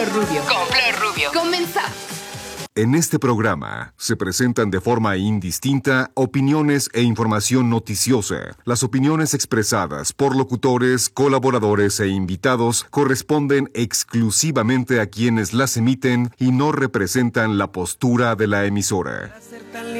Rubio. Con Flor Rubio. Comenzamos. En este programa se presentan de forma indistinta opiniones e información noticiosa. Las opiniones expresadas por locutores, colaboradores e invitados corresponden exclusivamente a quienes las emiten y no representan la postura de la emisora.